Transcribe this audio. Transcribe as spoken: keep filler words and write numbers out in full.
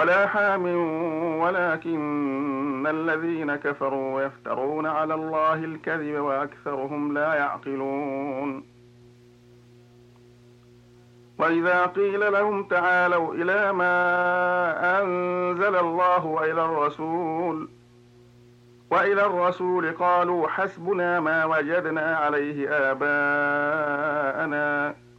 ولا حام ولكن الذين كفروا يفترون على الله الكذب وأكثرهم لا يعقلون. وإذا قيل لهم تعالوا إلى ما أنزل الله وإلى الرسول وإلى الرسول قالوا حسبنا ما وجدنا عليه آباءنا